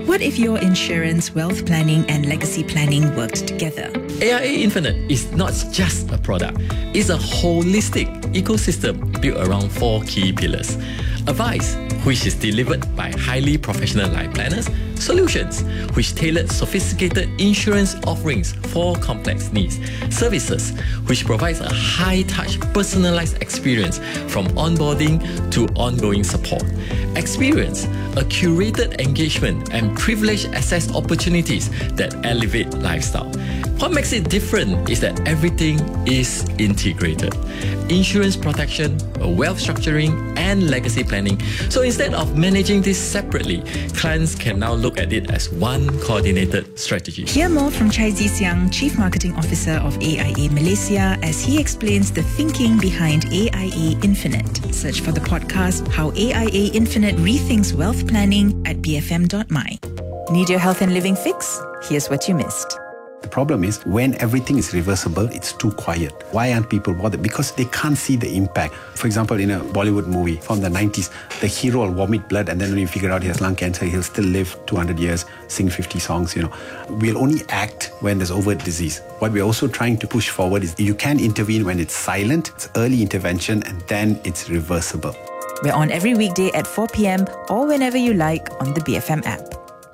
What if your insurance, wealth planning, and legacy planning worked together? AIA Infinite is not just a product, it's a holistic ecosystem built around 4 key pillars. Advice, which is delivered by highly professional life planners. Solutions, which tailor sophisticated insurance offerings for complex needs. Services, which provides a high-touch, personalized experience from onboarding to ongoing support. Experience, a curated engagement and privileged access opportunities that elevate lifestyle. What makes it different is that everything is integrated. Insurance protection, wealth structuring, and legacy planning. So instead of managing this separately, clients can now look at it as one coordinated strategy. Hear more from Chai Zisiang, Chief Marketing Officer of AIA Malaysia, as he explains the thinking behind AIA Infinite. Search for the podcast How AIA Infinite Rethinks Wealth Planning at bfm.my. Need your health and living fix? Here's what you missed. The problem is when everything is reversible, it's too quiet. Why aren't people bothered? Because they can't see the impact. For example, in a Bollywood movie from the 90s, the hero will vomit blood and then when you figure out he has lung cancer, he'll still live 200 years, sing 50 songs, We'll only act when there's overt disease. What we're also trying to push forward is you can intervene when it's silent, it's early intervention, and then it's reversible. We're on every weekday at 4 p.m. or whenever you like on the BFM app.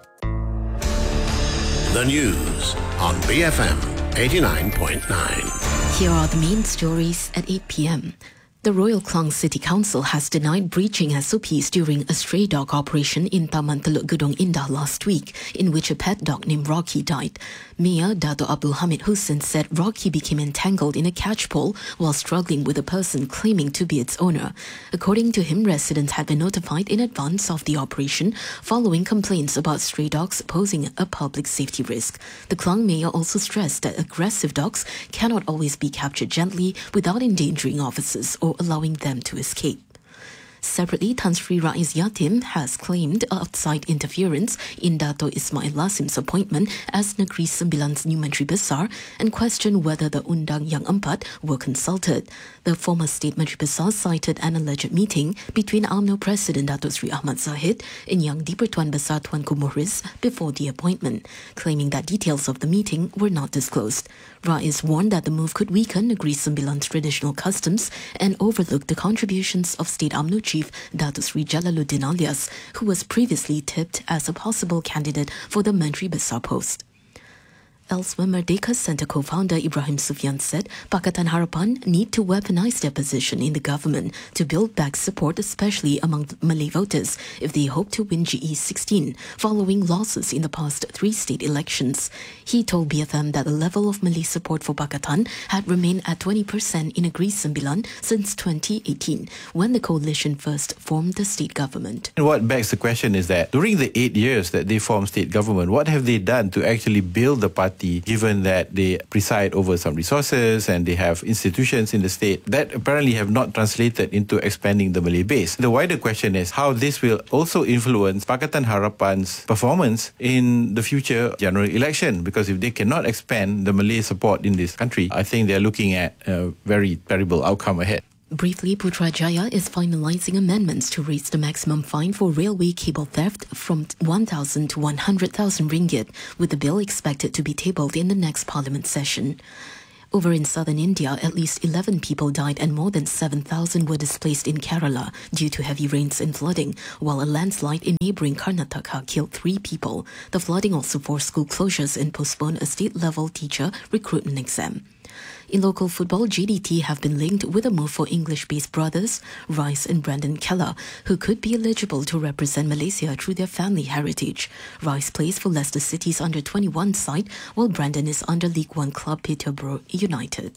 The news on BFM 89.9. Here are the main stories at 8 p.m. The Royal Klang City Council has denied breaching SOPs during a stray dog operation in Taman Teluk Gedong Indah last week, in which a pet dog named Rocky died. Mayor Dato' Abdul Hamid Hussein said Rocky became entangled in a catchpole while struggling with a person claiming to be its owner. According to him, residents had been notified in advance of the operation following complaints about stray dogs posing a public safety risk. The Klang mayor also stressed that aggressive dogs cannot always be captured gently without endangering officers or allowing them to escape. Separately, Tan Sri Rais Yatim has claimed outside interference in Dato' Ismail Lasim's appointment as Negeri Sembilan's new Menteri Besar and questioned whether the Undang Yang Empat were consulted. The former State Menteri Besar cited an alleged meeting between UMNO President Dato' Sri Ahmad Zahid and Yang di-Pertuan Besar Tuanku Muhriz before the appointment, claiming that details of the meeting were not disclosed. Rais warned that the move could weaken Negeri Sembilan's traditional customs and overlook the contributions of State UMNO Chief Dato' Sri Jalaluddin Alias, who was previously tipped as a possible candidate for the Menteri Besar post. Elsewhere, Merdeka Centre co-founder Ibrahim Sufyan said Pakatan Harapan need to weaponize their position in the government to build back support, especially among Malay voters, if they hope to win GE16 following losses in the past 3 state elections. He told BFM that the level of Malay support for Pakatan had remained at 20% in Negeri Sembilan since 2018, when the coalition first formed the state government. And what begs the question is that during the 8 years that they formed state government, what have they done to actually build the party, given that they preside over some resources and they have institutions in the state that apparently have not translated into expanding the Malay base? The wider question is how this will also influence Pakatan Harapan's performance in the future general election, because if they cannot expand the Malay support in this country, I think they're looking at a very terrible outcome ahead. Briefly, Putrajaya is finalising amendments to raise the maximum fine for railway cable theft from 1,000 to 100,000 ringgit, with the bill expected to be tabled in the next parliament session. Over in southern India, at least 11 people died and more than 7,000 were displaced in Kerala due to heavy rains and flooding, while a landslide in neighbouring Karnataka killed 3 people. The flooding also forced school closures and postponed a state-level teacher recruitment exam. In local football, JDT have been linked with a move for English-based brothers Rice and Brandon Keller, who could be eligible to represent Malaysia through their family heritage. Rice plays for Leicester City's under-21 side, while Brandon is under League One club Peterborough United.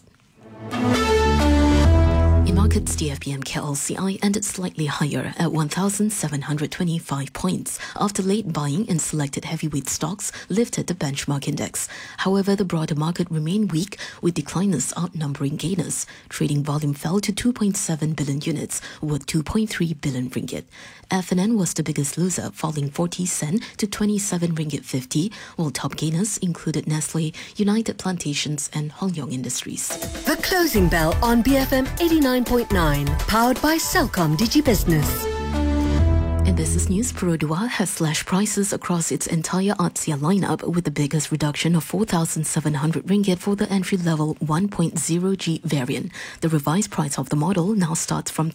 In markets, the FBM KLCI ended slightly higher at 1,725 points after late buying in selected heavyweight stocks lifted the benchmark index. However, the broader market remained weak, with decliners outnumbering gainers. Trading volume fell to 2.7 billion units, worth 2.3 billion ringgit. FNN was the biggest loser, falling 40 cent to 27 ringgit 50, while top gainers included Nestle, United Plantations and Hong Yong Industries. The Closing Bell on BFM 89.9, powered by Celcom DigiBusiness. In Business News, Perodua has slashed prices across its entire Artsia lineup with the biggest reduction of 4,700 ringgit for the entry-level 1.0G variant. The revised price of the model now starts from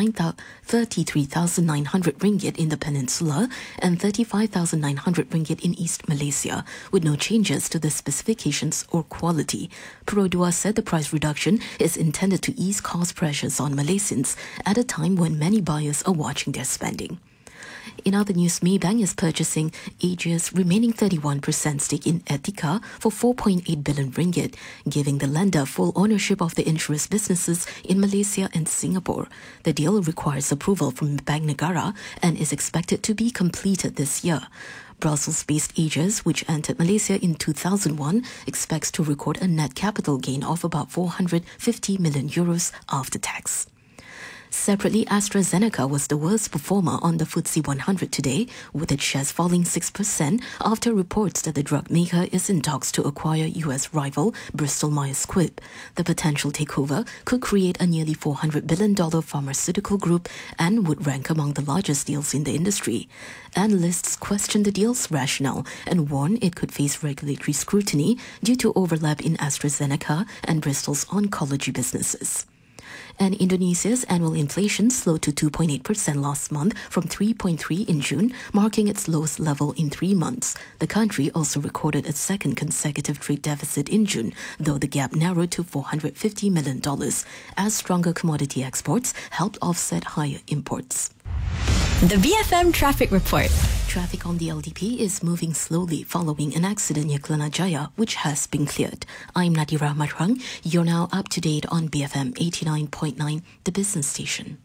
33,900 ringgit in the Peninsula and 35,900 ringgit in East Malaysia, with no changes to the specifications or quality. Perodua said the price reduction is intended to ease cost pressures on Malaysians at a time when many buyers are watching their spending. In other news, Maybank is purchasing Asia's remaining 31% stake in Etiqa for 4.8 billion ringgit, giving the lender full ownership of the insurance businesses in Malaysia and Singapore. The deal requires approval from Bank Negara and is expected to be completed this year. Brussels-based Aegis, which entered Malaysia in 2001, expects to record a net capital gain of about 450 million euros after tax. Separately, AstraZeneca was the worst performer on the FTSE 100 today, with its shares falling 6% after reports that the drug maker is in talks to acquire US rival Bristol-Myers Squibb. The potential takeover could create a nearly $400 billion pharmaceutical group and would rank among the largest deals in the industry. Analysts question the deal's rationale and warn it could face regulatory scrutiny due to overlap in AstraZeneca and Bristol's oncology businesses. And Indonesia's annual inflation slowed to 2.8% last month from 3.3% in June, marking its lowest level in 3 months. The country also recorded a second consecutive trade deficit in June, though the gap narrowed to $450 million, as stronger commodity exports helped offset higher imports. The BFM Traffic Report. Traffic on the LDP is moving slowly following an accident near Kelana Jaya, which has been cleared. I'm Nadira Matrang. You're now up to date on BFM 89.9, the business station.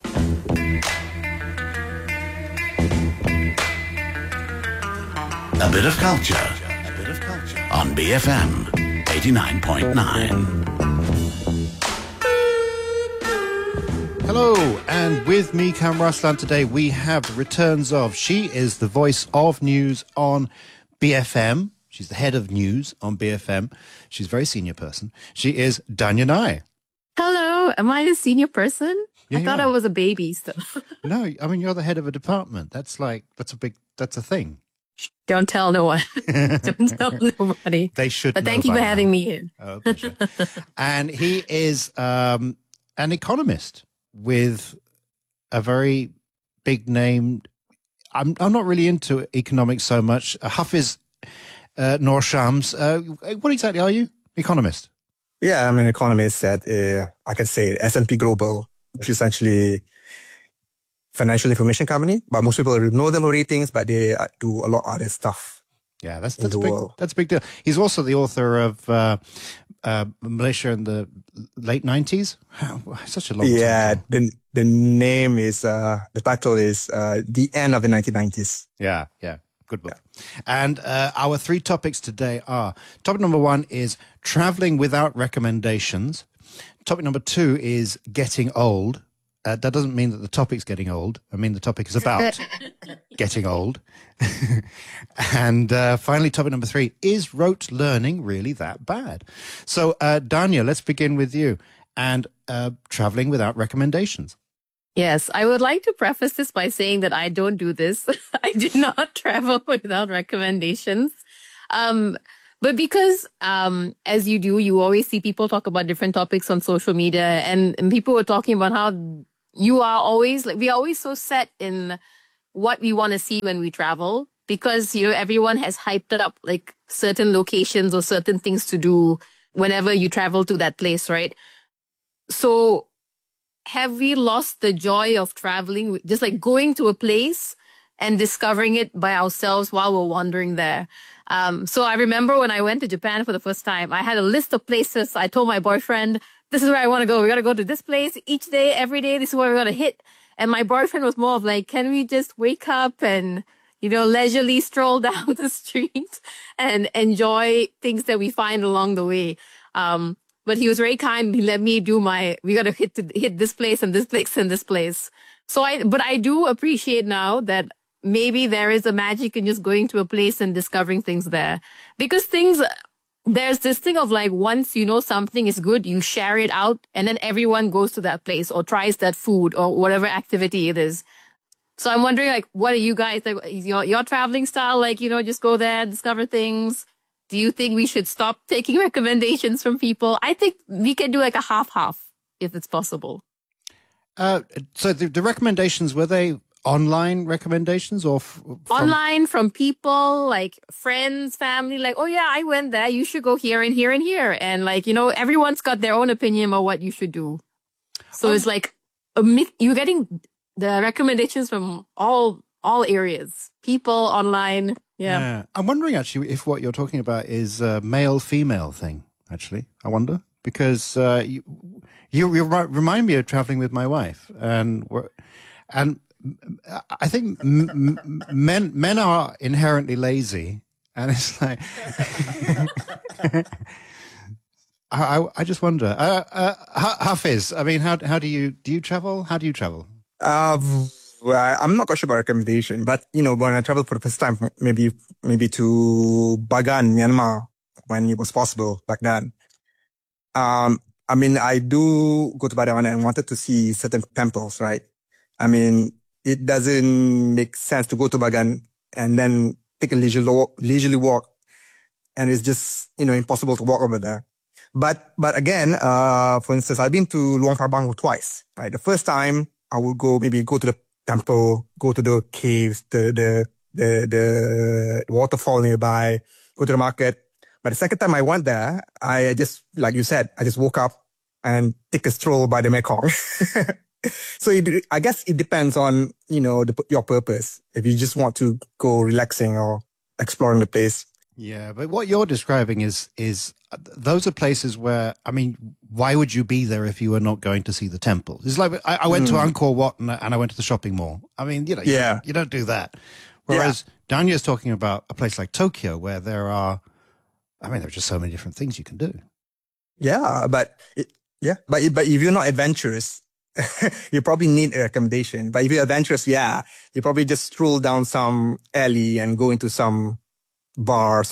A bit of culture on BFM 89.9. Hello, and with me, Cam Raslan, today we have the returns of, she is the voice of news on BFM. She's the head of news on BFM. She's a very senior person. She is Danya Nai. Hello, am I a senior person? Yeah, I thought I was a baby still. No, I mean, you're the head of a department. That's a thing. Don't tell no one. Don't tell nobody. They should But know thank you by for now. having me here. Oh, pleasure. And he is an economist with a very big name. I'm not really into economics so much. Hafiz Noor Shams. What exactly are you? Economist? Yeah, I'm an economist at, I can say, S&P Global, which is essentially financial information company. But most people know them for ratings, but they do a lot of other stuff. Yeah, that's a big deal. He's also the author of Malaysia in the late 90s. Such a long time. Yeah, the name is, the title is The End of the 1990s. Yeah. Good book. Yeah. And our 3 topics today are, topic number 1 is traveling without recommendations. Topic number 2 is getting old. That doesn't mean that the topic's getting old. I mean, the topic is about getting old. And finally, topic number 3, is rote learning really that bad? So, Danya, let's begin with you. And traveling without recommendations. Yes, I would like to preface this by saying that I don't do this. I do not travel without recommendations. But because, as you do, you always see people talk about different topics on social media, and people were talking about how we are always so set in what we want to see when we travel, because, everyone has hyped up like certain locations or certain things to do whenever you travel to that place, right? So have we lost the joy of traveling, just like going to a place and discovering it by ourselves while we're wandering there? So I remember when I went to Japan for the first time, I had a list of places. I told my boyfriend, this is where I want to go. We got to go to this place each day, every day. This is where we're going to hit. And my boyfriend was more of like, can we just wake up and, leisurely stroll down the street and enjoy things that we find along the way? But he was very kind. He let me do we got to hit this place and this place and this place. But I do appreciate now that maybe there is a magic in just going to a place and discovering things there. Because there's this thing of like, once you know something is good, you share it out and then everyone goes to that place or tries that food or whatever activity it is. So I'm wondering, like, what are you guys, like, is your traveling style, like, just go there, discover things? Do you think we should stop taking recommendations from people? I think we can do like a half-half if it's possible. So the recommendations, were they online recommendations or online from people, like friends, family, like, oh yeah, I went there, you should go here and here and here. And like, everyone's got their own opinion about what you should do. So it's like you're getting the recommendations from all areas, people, online. Yeah. I'm wondering actually if what you're talking about is a male-female thing, actually. I wonder. Because you remind me of traveling with my wife. And I think men are inherently lazy. And it's like... I just wonder. Hafiz, I mean, how do you travel? How do you travel? Well, I'm not quite sure about recommendation, but when I traveled for the first time, maybe to Bagan, Myanmar, when it was possible back then. I mean, I do go to Bagan and wanted to see certain temples, right? I mean, it doesn't make sense to go to Bagan and then take a leisurely walk, and it's just impossible to walk over there. But again, for instance, I've been to Luang Prabang twice. Right, the first time I would go to the temple, go to the caves, the waterfall nearby, go to the market. But the second time I went there, I just, like you said, I just woke up and take a stroll by the Mekong. So I guess it depends on, your purpose. If you just want to go relaxing or exploring the place. Yeah, but what you're describing is those are places where, I mean, why would you be there if you were not going to see the temple? It's like I went to Angkor Wat and I went to the shopping mall. I mean, you don't do that. Whereas Danya's talking about a place like Tokyo where there are just so many different things you can do. Yeah, but if you're not adventurous, you probably need a recommendation. But if you're adventurous, you probably just stroll down some alley and go into some bars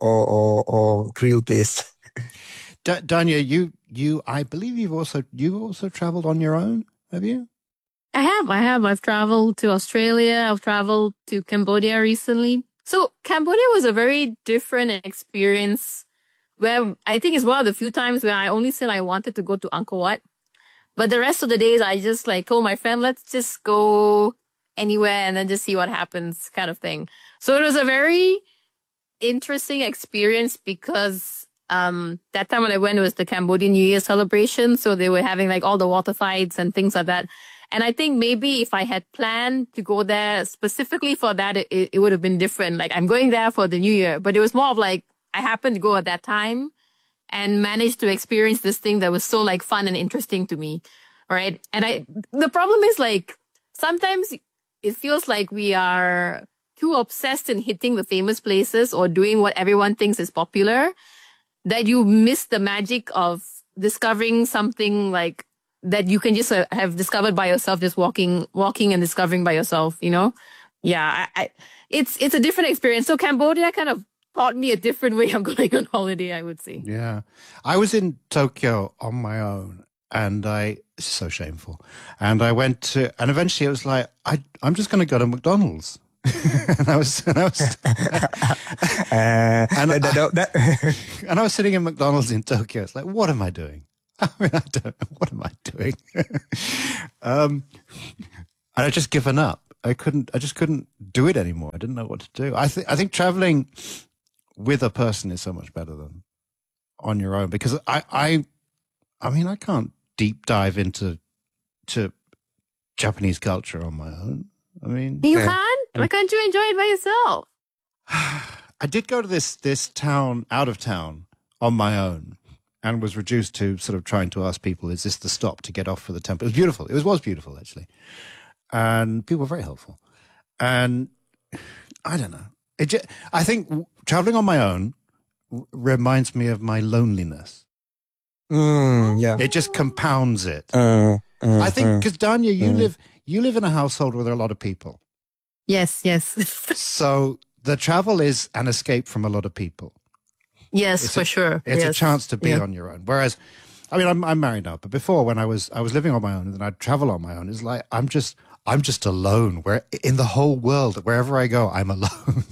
or grill place. Danya, you I believe you've also traveled on your own, have you? I have. I've traveled to Australia. I've traveled to Cambodia recently. So Cambodia was a very different experience where I think it's one of the few times where I only said I wanted to go to Angkor Wat. But the rest of the days I just told my friend, let's just go anywhere and then just see what happens kind of thing. So it was a very interesting experience because that time when I went, it was the Cambodian New Year celebration. So they were having all the water fights and things like that. And I think maybe if I had planned to go there specifically for that, it would have been different. Like I'm going there for the New Year, but it was more of I happened to go at that time and managed to experience this thing that was so fun and interesting to me. Right. And the problem is sometimes it feels like we are too obsessed in hitting the famous places or doing what everyone thinks is popular that you miss the magic of discovering something that you can just have discovered by yourself, just walking and discovering by yourself, Yeah, it's a different experience. So Cambodia kind of taught me a different way of going on holiday, I would say. Yeah. I was in Tokyo on my own and it's so shameful. And I went and eventually it was I'm just going to go to McDonald's. and I was sitting in McDonald's in Tokyo. It's what am I doing? I mean, what am I doing? And I just given up. I just couldn't do it anymore. I didn't know what to do. I think traveling with a person is so much better than on your own because I can't deep dive into Japanese culture on my own. I mean, you can? Why can't you enjoy it by yourself? I did go to this town, out of town, on my own, and was reduced to sort of trying to ask people, is this the stop to get off for the temple? It was beautiful. It was beautiful, actually. And people were very helpful. And I don't know. I think traveling on my own reminds me of my loneliness. Yeah. It just compounds it. I think, because Danya, you live in a household with a lot of people. Yes. So the travel is an escape from a lot of people. Yes, for sure. It's a chance to be on your own. Whereas, I mean, I'm married now, but before when I was living on my own and then I'd travel on my own, it's I'm just alone. Where in the whole world, wherever I go, I'm alone.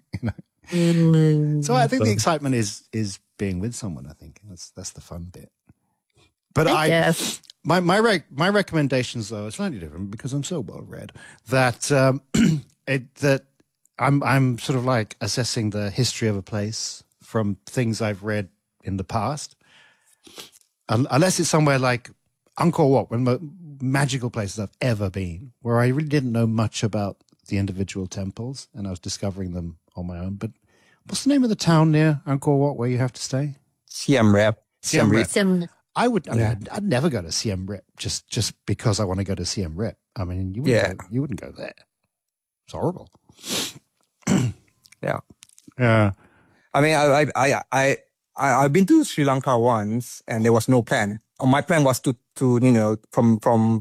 So I think the excitement is being with someone. I think that's the fun bit. But I guess my recommendations though are slightly different because I'm so well read that that I'm sort of like assessing the history of a place from things I've read in the past. Unless it's somewhere like Angkor Wat, one of the magical places I've ever been, where I really didn't know much about the individual temples, and I was discovering them on my own. But what's the name of the town near Angkor Wat where you have to stay? Siem Reap. Siem Reap. I'd never go to Siem Reap just because I want to go to Siem Reap. I mean, you wouldn't go there. It's horrible. Yeah. Yeah. I mean, I've been to Sri Lanka once, and there was no plan. My plan was to from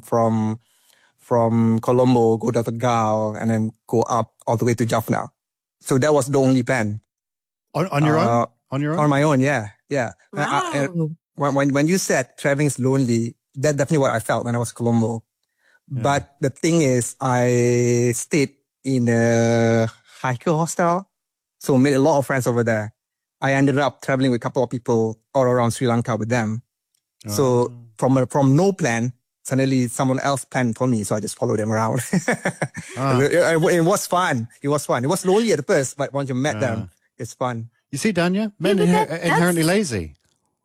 Colombo go to Tegal and then go up all the way to Jaffna. So that was the only plan. On your own? On your own? On my own, yeah. Wow. When you said traveling is lonely, that's definitely what I felt when I was in Colombo. Yeah. But the thing is, I stayed in a hiker hostel, so made a lot of friends over there. I ended up traveling with a couple of people all around Sri Lanka with them. Oh. So from no plan, suddenly someone else planned for me, so I just followed them around. It was fun. It was lonely at first, but once you met them, it's fun. You see, Danya, men inherently lazy.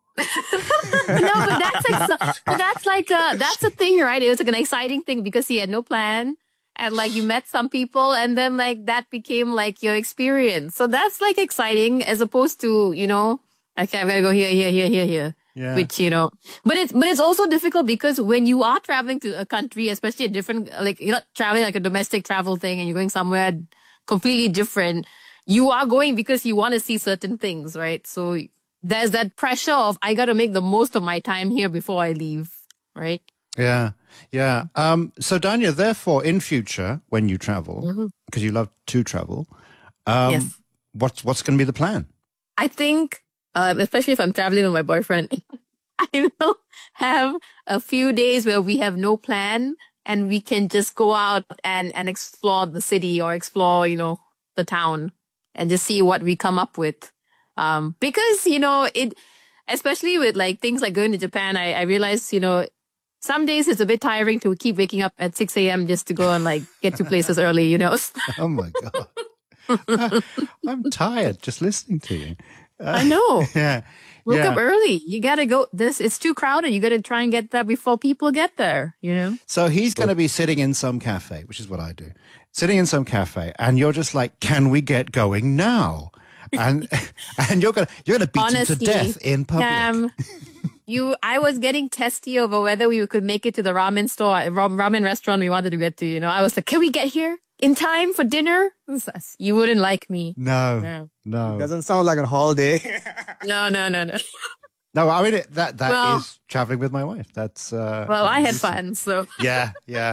No, but that's the thing, right? It was like an exciting thing because he had no plan. And like you met some people and then like that became like your experience. So that's like exciting as opposed to, okay, I'm going to go here. Yeah. Which, but it's also difficult because when you are traveling to a country, especially a different, like you're not traveling like a domestic travel thing and you're going somewhere completely different, you are going because you want to see certain things, right? So there's that pressure of, I got to make the most of my time here before I leave, right? Yeah. Yeah. So Danya, therefore, in future, when you travel, because you love to travel, yes. What's going to be the plan? I think, especially if I'm traveling with my boyfriend, I will have a few days where we have no plan and we can just go out and explore the city or explore, the town and just see what we come up with. Because, especially with like things like going to Japan, I realized, some days it's a bit tiring to keep waking up at 6 a.m. just to go and like get to places early, Oh my God. I'm tired just listening to you. I know. Yeah. Woke up early. You got to go. It's too crowded. You got to try and get there before people get there, So he's going to be sitting in some cafe, which is what I do. Sitting in some cafe and you're just like, can we get going now? And you're gonna beat Honestly, him to death in public. I was getting testy over whether we could make it to the ramen store, ramen restaurant we wanted to get to. I was like, can we get here in time for dinner? You wouldn't like me. No. Doesn't sound like a holiday. No. No, I mean that is traveling with my wife. That's well, I had fun, so yeah. Yeah.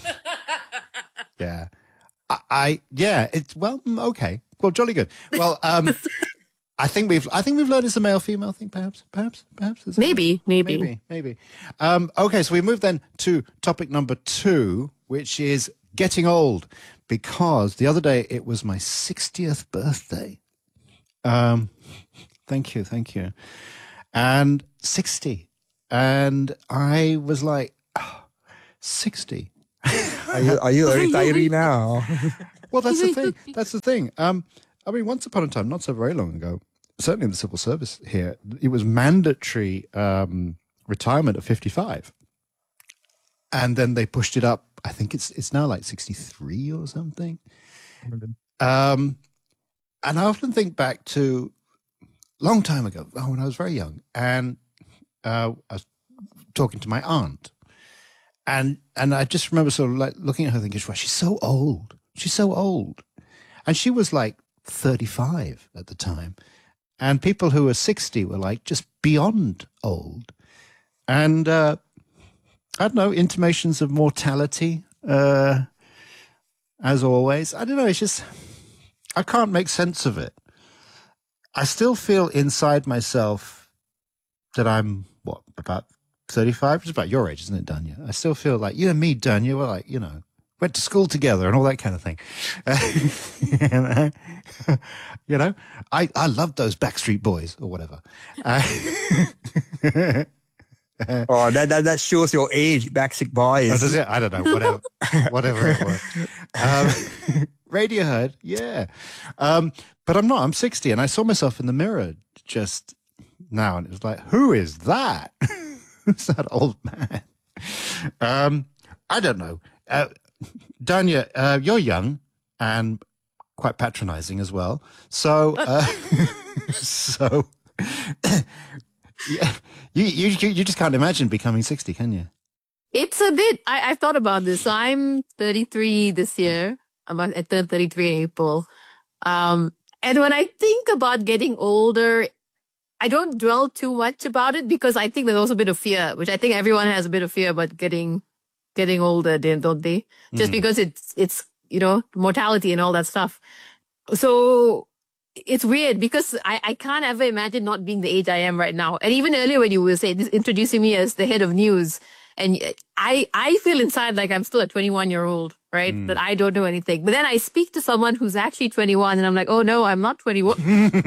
It's okay. Well, jolly good. Well, I think we've learned it's a male-female thing, perhaps. Maybe. Okay, so we move then to topic number 2, which is getting old, because the other day it was my 60th birthday. Thank you. And 60, and I was like, 60. Are you a retiree now? Well, that's the thing. I mean, once upon a time, not so very long ago, certainly in the civil service here, it was mandatory retirement at 55. And then they pushed it up. I think it's now like 63 or something. And I often think back to a long time ago, when I was very young, and I was talking to my aunt. And I just remember sort of like looking at her thinking, well, she's so old. And she was like 35 at the time. And people who were 60 were like just beyond old. And I don't know, intimations of mortality, as always. I don't know, it's just, I can't make sense of it. I still feel inside myself that I'm, about 35? It's about your age, isn't it, Danya? I still feel like you and me, Danya, we're like, went to school together and all that kind of thing. You know, I loved those Backstreet Boys or whatever. Oh, that shows your age, Backstreet Boys. Oh, does it? I don't know, whatever it was. Radiohead, yeah. But I'm not. I'm 60, and I saw myself in the mirror just now, and it was like, who is that? Who's that old man? I don't know. Dania, you're young and quite patronizing as well. So, yeah, you just can't imagine becoming 60, can you? It's a bit, I've thought about this. So I'm 33 this year. I turned 33 in April. And when I think about getting older, I don't dwell too much about it because I think there's also a bit of fear, which I think everyone has a bit of fear about getting older, don't they? Just because it's, you know, mortality and all that stuff. So it's weird because I can't ever imagine not being the age I am right now. And even earlier when you were introducing me as the head of news, and I feel inside like I'm still a 21-year-old, right? That I don't know anything. But then I speak to someone who's actually 21 and I'm like, oh no, I'm not 21.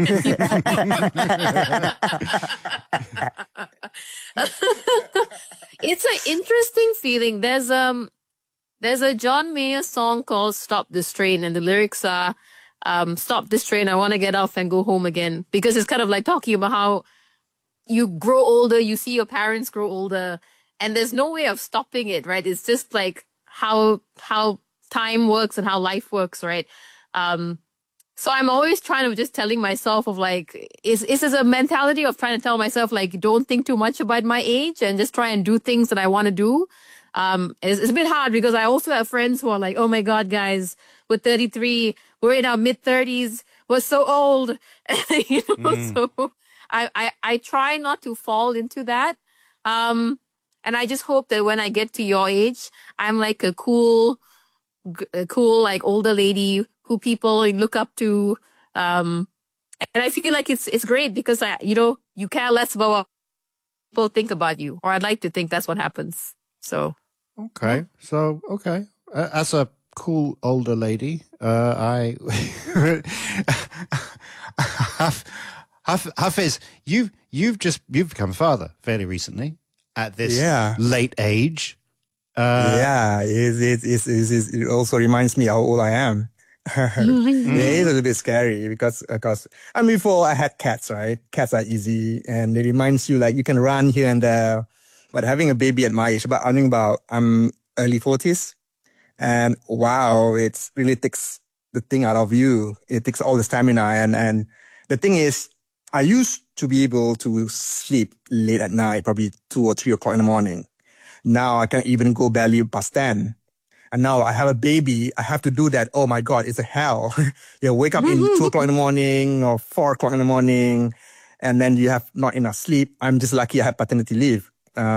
It's an interesting feeling. There's a John Mayer song called Stop This Train, and the lyrics are, stop this train, I want to get off and go home again. Because it's kind of like talking about how you grow older, you see your parents grow older, and there's no way of stopping it, right? It's just like how time works and how life works, right? So I'm always trying to just telling myself of like, is this a mentality of trying to tell myself like, don't think too much about my age and just try and do things that I want to do. It's a bit hard because I also have friends who are like, oh my God, guys, we're 33, we're in our mid 30s, we're so old. You know, so I try not to fall into that. And I just hope that when I get to your age, I'm like a cool, like older lady who people look up to. And I feel like it's great because you care less about what people think about you, or I'd like to think that's what happens. So. Okay. As a cool older lady, Hafiz, you've become a father fairly recently at this late age. It also reminds me how old I am. It is a little bit scary because before I had cats, right? Cats are easy and it reminds you like you can run here and there. But having a baby at my age, I'm early 40s, and wow, it really takes the thing out of you. It takes all the stamina, and the thing is, I used to be able to sleep late at night, probably 2 or 3 o'clock in the morning. Now I can't even go barely past 10. And now I have a baby. I have to do that. Oh my God, it's a hell. You wake up in 2 o'clock in the morning or 4 o'clock in the morning, and then you have not enough sleep. I'm just lucky I have paternity leave.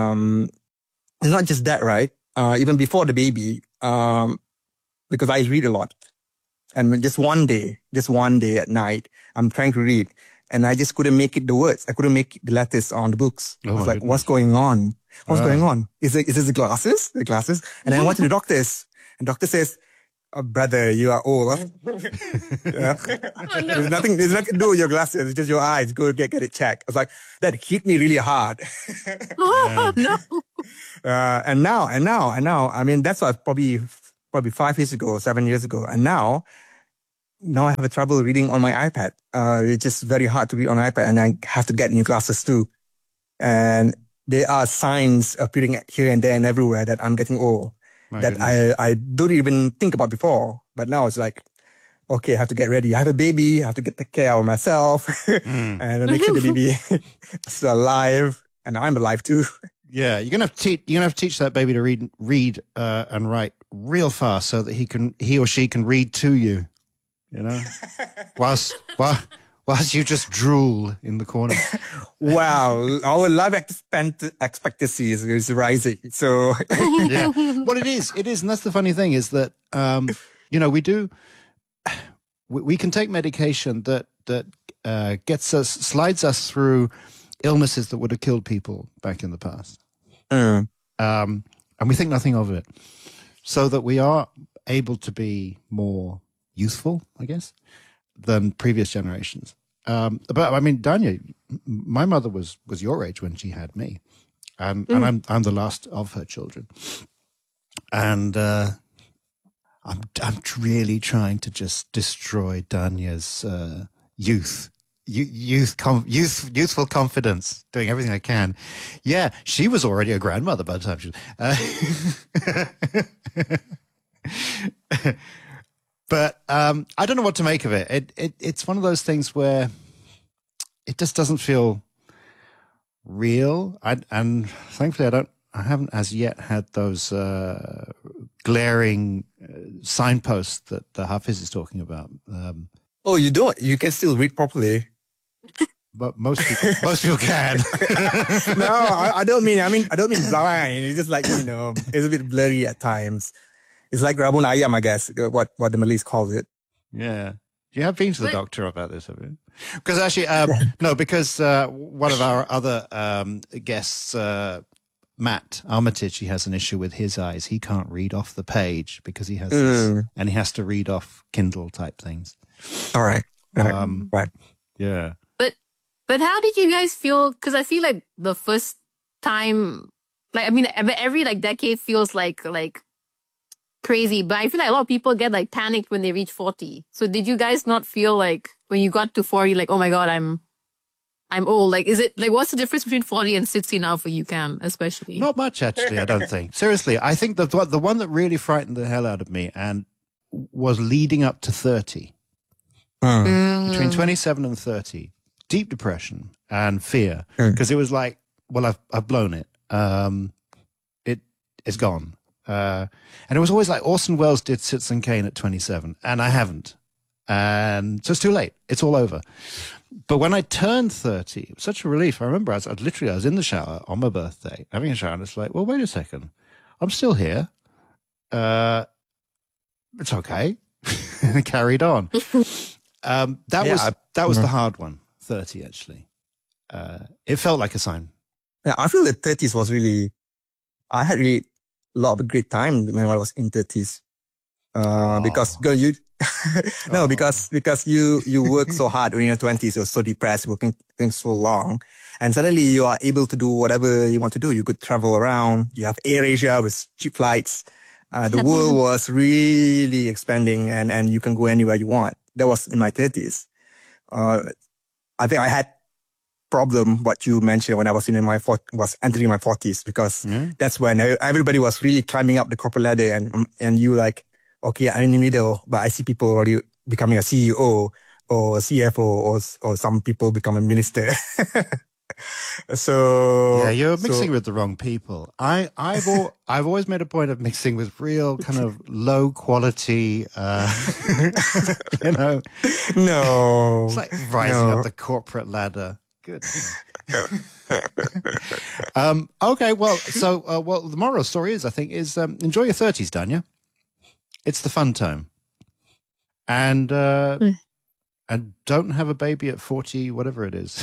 It's not just that, right? Even before the baby, because I read a lot. And just one day at night, I'm trying to read. And I just couldn't make it the words. I couldn't make the letters on the books. I was like, what's going on? What's going on? Is it the glasses? The glasses? And then I went to the doctors. And doctor says, oh, brother, you are old. Huh? Oh, no. There's nothing to do with your glasses. It's just your eyes. Go get it checked. I was like, that hit me really hard. Oh, no. And now, I mean, that's what probably 5 years ago, 7 years ago. And now I have a trouble reading on my iPad. It's just very hard to read on iPad, and I have to get new glasses too. And there are signs appearing here and there and everywhere that I'm getting old. I don't even think about before. But now it's like, okay, I have to get ready. I have a baby. I have to take care of myself and make sure the baby is still alive, and I'm alive too. Yeah, you're gonna have to teach that baby to read and write real fast so that he or she can read to you. You know, whilst you just drool in the corner. Wow, our life expectancy is rising. So yeah, well, it is, and that's the funny thing is that we can take medication that slides us through illnesses that would have killed people back in the past, and we think nothing of it. so that we are able to be more youthful, I guess, than previous generations. But I mean, Danya, my mother was your age when she had me, and I'm the last of her children, and I'm really trying to just destroy Danya's youthful confidence, doing everything I can. Yeah, she was already a grandmother by the time she was. But I don't know what to make of it. It's one of those things where it just doesn't feel real. And thankfully, I haven't as yet had those glaring signposts that the Hafiz is talking about. Oh, you don't? You can still read properly. But most people can. No, I don't mean blind. It's just like, it's a bit blurry at times. It's like Rabun Ayam, I guess, what the Malays call it. Yeah. You have been to the doctor about this, have you? Because actually, no, because one of our other guests, Matt Armitage, he has an issue with his eyes. He can't read off the page because he has this, and he has to read off Kindle type things. All right. Right. Yeah. But how did you guys feel? Because I feel like the first time, like, I mean, every like decade feels like crazy, but I feel like a lot of people get like panicked when they reach 40. So did you guys not feel like when you got to 40, like, oh my God, I'm old? Like, is it like, what's the difference between 40 and 60 now for you, Cam, especially? Not much, actually, I don't think. Seriously, I think the one that really frightened the hell out of me and was leading up to 30. Between 27 and 30. Deep depression and fear, because it was like, well, I've blown it. It's gone. And it was always like Orson Welles did Citizen Kane at 27, and I haven't. And so it's too late. It's all over. But when I turned 30, it was such a relief. I remember I was in the shower on my birthday, having a shower, and it's like, well, wait a second. I'm still here. It's okay. And I carried on. That was the hard one. 30, actually. It felt like a sign. Yeah, I feel that 30s was really, I had really a lot of great time when I was in 30s. Because you work so hard when you're 20s, you're so depressed, working so long. And suddenly you are able to do whatever you want to do. You could travel around. You have AirAsia with cheap flights. The world was really expanding and you can go anywhere you want. That was in my 30s. I think I had problem what you mentioned when I was entering my 40s, because that's when everybody was really climbing up the corporate ladder and you like, okay, I'm in the middle, but I see people already becoming a CEO or a CFO or some people become a minister. So yeah, you're mixing with the wrong people. I've always made a point of mixing with real kind of low quality, No. It's like rising up the corporate ladder. Good. Okay, well, so the moral story is, I think, enjoy your 30s, Danya. It's the fun time. And don't have a baby at 40, whatever it is.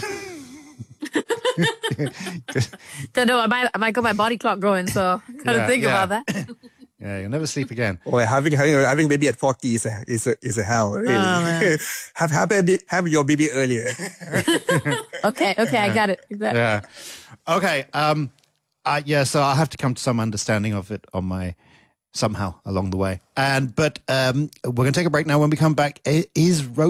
Don't know. I might got my body clock going, so gotta think about that. Yeah, you'll never sleep again. Well, having baby at 40 is a hell. Really. Oh, have your baby earlier. Okay, I got it. Exactly. Yeah. Okay. So I'll have to come to some understanding of it somehow along the way. But we're gonna take a break now. When we come back, is